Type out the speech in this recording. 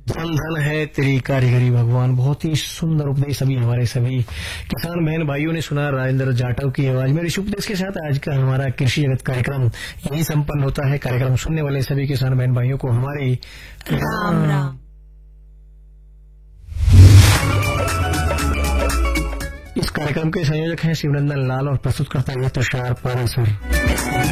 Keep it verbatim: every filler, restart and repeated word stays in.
धन धन है तेरी कारीगरी भगवान। बहुत ही सुंदर उपदेश सभी हमारे सभी किसान बहन भाइयों ने सुना राजेंद्र जाटव की आवाज में। इस उपदेश के साथ आज का हमारा कृषि जगत कार्यक्रम यही संपन्न होता है। कार्यक्रम सुनने वाले सभी किसान बहन भाइयों को हमारी राम राम। इस कार्यक्रम के संयोजक हैं शिवनंदन लाल और प्रस्तुत करता है तुषार पारासर।